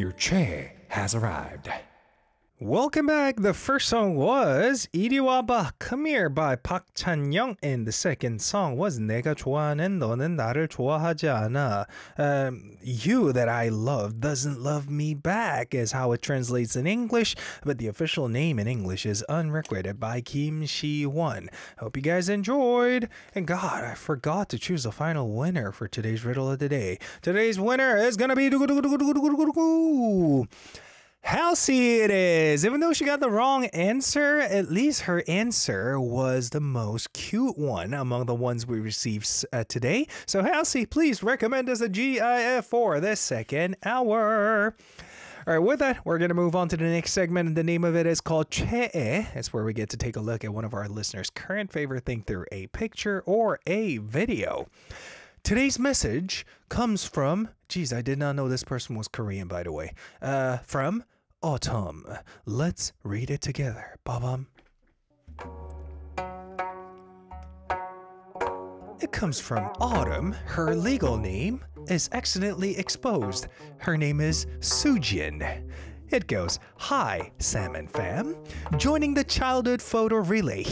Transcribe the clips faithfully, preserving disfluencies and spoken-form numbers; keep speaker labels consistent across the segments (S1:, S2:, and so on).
S1: Your chair has arrived.
S2: Welcome back. The first song was 이리 와봐, Come Here by Park Chan-young, and the second song was 내가 좋아하는 너는 나를 좋아하지 않아. Um, you that I love doesn't love me back is how it translates in English, but the official name in English is Unrequited by Kim Si-won. Hope you guys enjoyed. And God, I forgot to choose the final winner for today's riddle of the day. Today's winner is gonna be Halsey it is. Even though she got the wrong answer, at least her answer was the most cute one among the ones we received uh, today. So Halsey, please recommend us a GIF for this second hour. All right, with that, we're going to move on to the next segment, and the name of it is called Che'e. It's where we get to take a look at one of our listeners' current favorite thing through a picture or a video. Today's message comes from, geez, I did not know this person was Korean, by the way, uh, from Autumn. Let's read it together. Babam. It comes from Autumn. Her legal name is accidentally exposed. Her name is Soojin. It goes, hi, Salmon fam. Joining the childhood photo relay.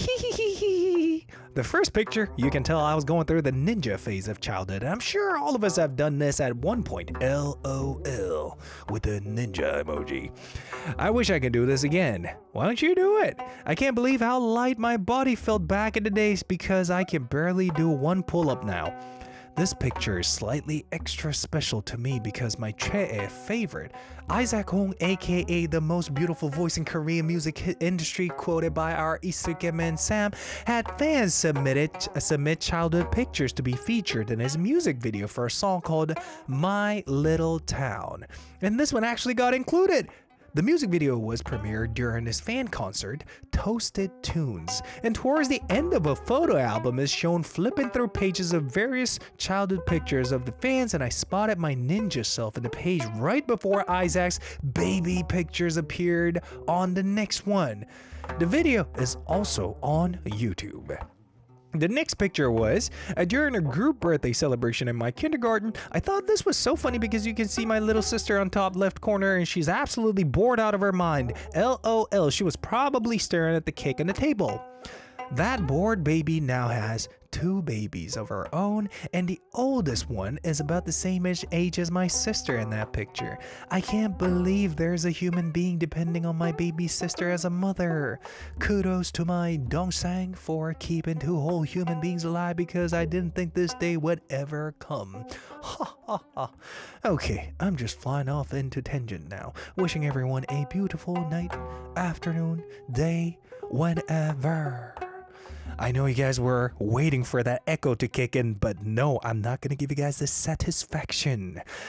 S2: The first picture, you can tell I was going through the ninja phase of childhood. I'm sure all of us have done this at one point. L O L with the ninja emoji. I wish I could do this again. Why don't you do it? I can't believe how light my body felt back in the days because I can barely do one pull-up now. This picture is slightly extra special to me because my Che'e favorite, Isaac Hong, aka the most beautiful voice in Korean music industry, quoted by our Isuke man Sam, had fans submitted submit childhood pictures to be featured in his music video for a song called My Little Town. And this one actually got included. The music video was premiered during his fan concert, Toasted Tunes, and towards the end of a photo album is shown flipping through pages of various childhood pictures of the fans, and I spotted my ninja self in the page right before Isaac's baby pictures appeared on the next one. The video is also on YouTube. The next picture was uh, during a group birthday celebration in my kindergarten. I thought this was so funny because you can see my little sister on top left corner and she's absolutely bored out of her mind. L O L, she was probably staring at the cake on the table. That bored baby now has two babies of her own, and the oldest one is about the same age as my sister in that picture. I can't believe there's a human being depending on my baby sister as a mother. Kudos to my Dongsang for keeping two whole human beings alive because I didn't think this day would ever come. Ha ha ha. Okay, I'm just flying off into tangent now. Wishing everyone a beautiful night, afternoon, day, whenever. I know you guys were waiting for that echo to kick in, but no, I'm not going to give you guys this satisfaction.